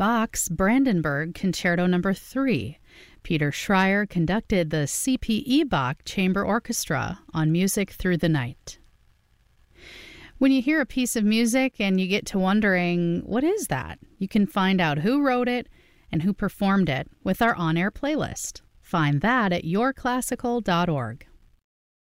Bach's Brandenburg Concerto No. 3. Peter Schreier conducted the C.P.E. Bach Chamber Orchestra on Music Through the Night. When you hear a piece of music and you get to wondering, what is that? You can find out who wrote it and who performed it with our on-air playlist. Find that at yourclassical.org.